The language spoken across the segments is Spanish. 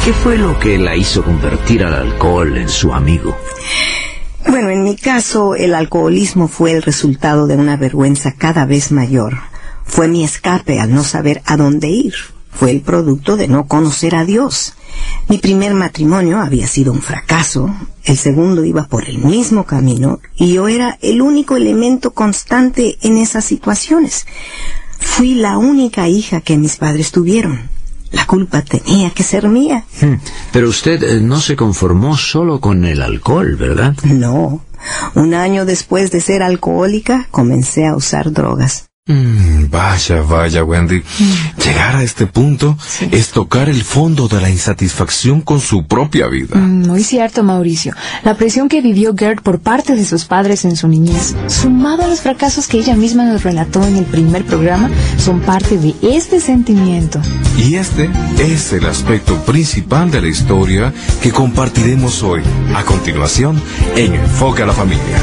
¿Qué fue lo que la hizo convertir al alcohol en su amigo? Bueno, en mi caso, el alcoholismo fue el resultado de una vergüenza cada vez mayor. Fue mi escape al no saber a dónde ir. Fue el producto de no conocer a Dios. Mi primer matrimonio había sido un fracaso, el segundo iba por el mismo camino, y yo era el único elemento constante en esas situaciones. Fui la única hija que mis padres tuvieron. La culpa tenía que ser mía. Pero usted no se conformó solo con el alcohol, ¿verdad? No. Un año después de ser alcohólica, comencé a usar drogas. Vaya, Wendy. Llegar a este punto es tocar el fondo de la insatisfacción con su propia vida. Muy cierto, Mauricio. La presión que vivió Gert por parte de sus padres en su niñez, sumado a los fracasos que ella misma nos relató en el primer programa, son parte de este sentimiento. Y este es el aspecto principal de la historia que compartiremos hoy, a continuación, en Enfoque a la Familia.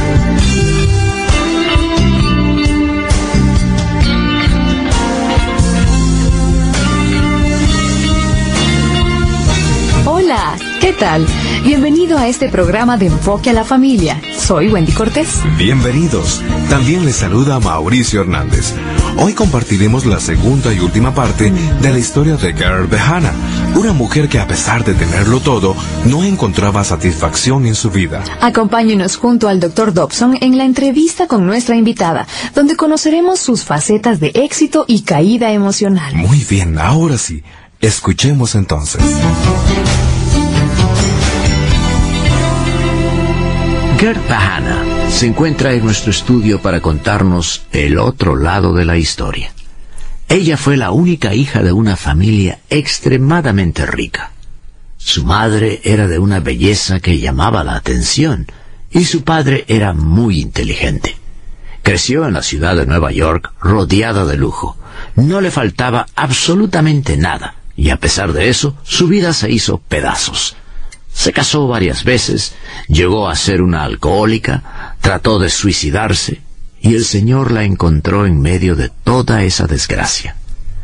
Hola, ¿qué tal? Bienvenido a este programa de Enfoque a la Familia. Soy Wendy Cortés. Bienvenidos. También les saluda Mauricio Hernández. Hoy compartiremos la segunda y última parte de la historia de Gert Behana, una mujer que a pesar de tenerlo todo, no encontraba satisfacción en su vida. Acompáñenos junto al Dr. Dobson en la entrevista con nuestra invitada, donde conoceremos sus facetas de éxito y caída emocional. Muy bien, ahora sí. Escuchemos entonces. Gert Behana se encuentra en nuestro estudio para contarnos el otro lado de la historia. Ella fue la única hija de una familia extremadamente rica. Su madre era de una belleza que llamaba la atención y su padre era muy inteligente. Creció en la ciudad de Nueva York rodeada de lujo. No le faltaba absolutamente nada. Y a pesar de eso, su vida se hizo pedazos. Se casó varias veces, llegó a ser una alcohólica, trató de suicidarse, y el Señor la encontró en medio de toda esa desgracia.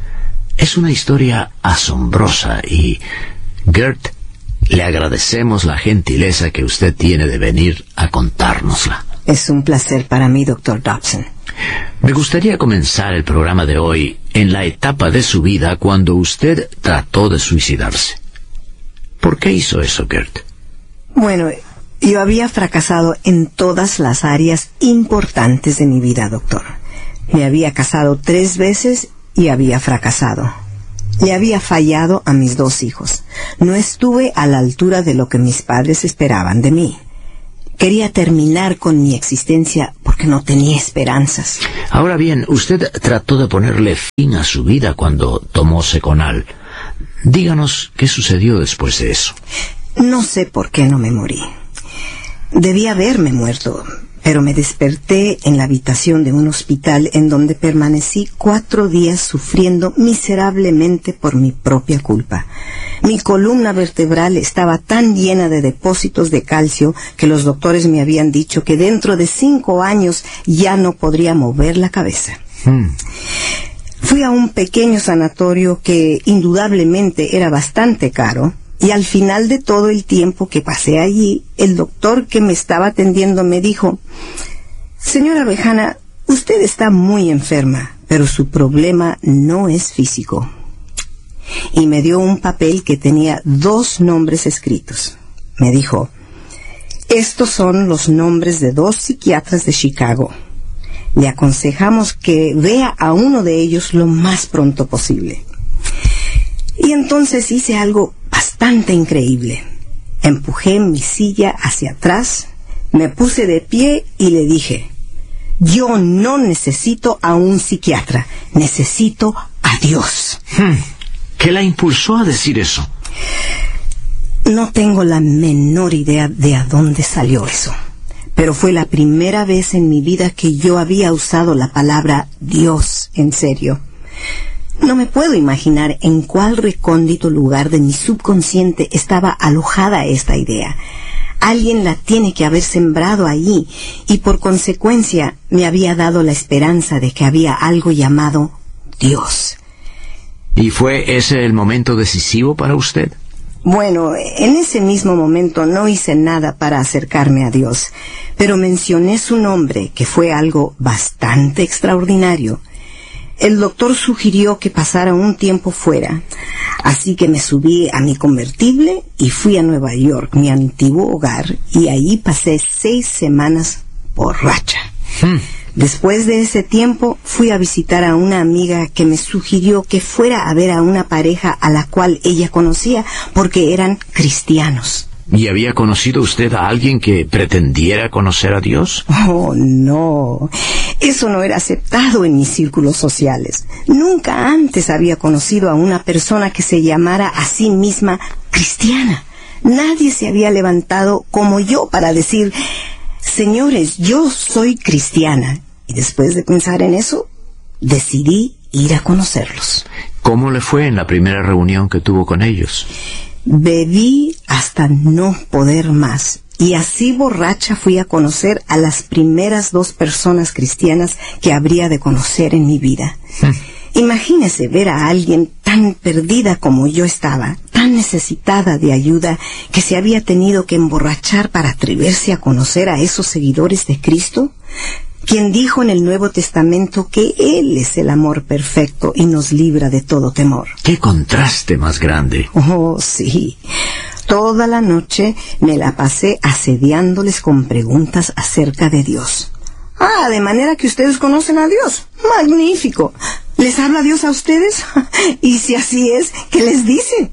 Es una historia asombrosa y, Gert, le agradecemos la gentileza que usted tiene de venir a contárnosla. Es un placer para mí, Dr. Dobson. Me gustaría comenzar el programa de hoy en la etapa de su vida cuando usted trató de suicidarse. ¿Por qué hizo eso, Gert? Bueno, yo había fracasado en todas las áreas importantes de mi vida, doctor. Me había casado 3 veces y había fracasado. Le había fallado a mis 2 hijos. No estuve a la altura de lo que mis padres esperaban de mí. Quería terminar con mi existencia porque no tenía esperanzas. Ahora bien, usted trató de ponerle fin a su vida cuando tomó Seconal. Díganos qué sucedió después de eso. No sé por qué no me morí. Debía haberme muerto, pero me desperté en la habitación de un hospital en donde permanecí 4 días sufriendo miserablemente por mi propia culpa. Mi columna vertebral estaba tan llena de depósitos de calcio que los doctores me habían dicho que dentro de 5 años ya no podría mover la cabeza. Fui a un pequeño sanatorio que indudablemente era bastante caro, y al final de todo el tiempo que pasé allí, el doctor que me estaba atendiendo me dijo: «Señora Behana, usted está muy enferma, pero su problema no es físico». Y me dio un papel que tenía 2 nombres escritos. Me dijo: «Estos son los nombres de 2 psiquiatras de Chicago. Le aconsejamos que vea a uno de ellos lo más pronto posible». Y entonces hice algo bastante increíble. Empujé mi silla hacia atrás, me puse de pie y le dije: «Yo no necesito a un psiquiatra, necesito a Dios». ¿Qué la impulsó a decir eso? No tengo la menor idea de a dónde salió eso, pero fue la primera vez en mi vida que yo había usado la palabra Dios en serio. No me puedo imaginar en cuál recóndito lugar de mi subconsciente estaba alojada esta idea. Alguien la tiene que haber sembrado allí, y por consecuencia me había dado la esperanza de que había algo llamado Dios. ¿Y fue ese el momento decisivo para usted? Bueno, en ese mismo momento no hice nada para acercarme a Dios, pero mencioné su nombre, que fue algo bastante extraordinario. El doctor sugirió que pasara un tiempo fuera, así que me subí a mi convertible y fui a Nueva York, mi antiguo hogar, y ahí pasé 6 semanas borracha. Después de ese tiempo fui a visitar a una amiga que me sugirió que fuera a ver a una pareja a la cual ella conocía porque eran cristianos. ¿Y había conocido usted a alguien que pretendiera conocer a Dios? Oh, no. Eso no era aceptado en mis círculos sociales. Nunca antes había conocido a una persona que se llamara a sí misma cristiana. Nadie se había levantado como yo para decir: señores, yo soy cristiana. Y después de pensar en eso, decidí ir a conocerlos. ¿Cómo le fue en la primera reunión que tuvo con ellos? Bebí hasta no poder más, y así borracha fui a conocer a las primeras 2 personas cristianas que habría de conocer en mi vida. Imagínese ver a alguien tan perdida como yo estaba, tan necesitada de ayuda, que se había tenido que emborrachar para atreverse a conocer a esos seguidores de Cristo, quien dijo en el Nuevo Testamento que Él es el amor perfecto y nos libra de todo temor. ¡Qué contraste más grande! Oh, sí. Toda la noche me la pasé asediándoles con preguntas acerca de Dios. Ah, de manera que ustedes conocen a Dios. ¡Magnífico! ¿Les habla Dios a ustedes? Y si así es, ¿qué les dice?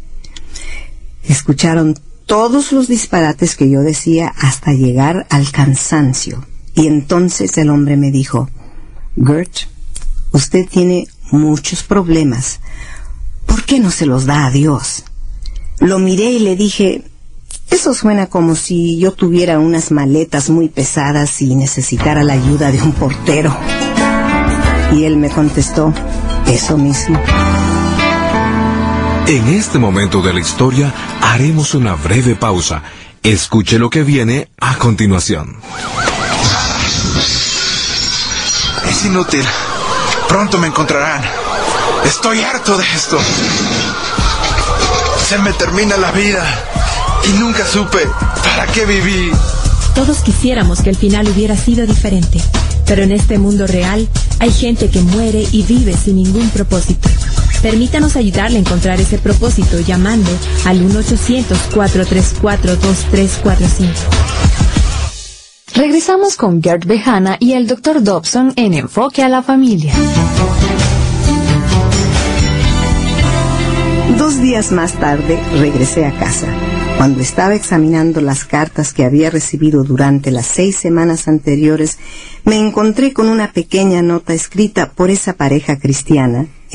Escucharon todos los disparates que yo decía hasta llegar al cansancio. Y entonces el hombre me dijo: Gert, usted tiene muchos problemas. ¿Por qué no se los da a Dios? Lo miré y le dije: eso suena como si yo tuviera unas maletas muy pesadas y necesitara la ayuda de un portero. Y él me contestó eso mismo. En este momento de la historia haremos una breve pausa. Escuche lo que viene a continuación. Es inútil. Pronto me encontrarán. Estoy harto de esto. Se me termina la vida y nunca supe para qué viví. Todos quisiéramos que el final hubiera sido diferente, pero en este mundo real hay gente que muere y vive sin ningún propósito. Permítanos ayudarle a encontrar ese propósito llamando al 1-800-434-2345. Regresamos con Gert Behana y el Dr. Dobson en Enfoque a la Familia. 2 días más tarde regresé a casa. Cuando estaba examinando las cartas que había recibido durante las 6 semanas anteriores, me encontré con una pequeña nota escrita por esa pareja cristiana